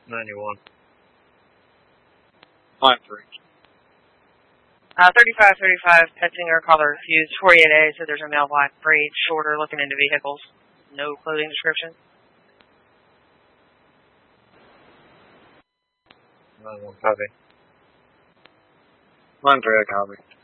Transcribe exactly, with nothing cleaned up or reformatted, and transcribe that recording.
ninety-one. Line three. Uh, thirty-five thirty-five, Petzinger, caller refused. forty-eight A, so there's a male black braid, shorter, looking into vehicles. No clothing description. ninety-one, copy. Line three, I copy.